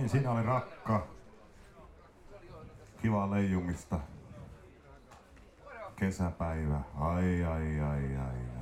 Niin, siinä oli Rakka. Kiva leijumista. Kesäpäivä. Ai.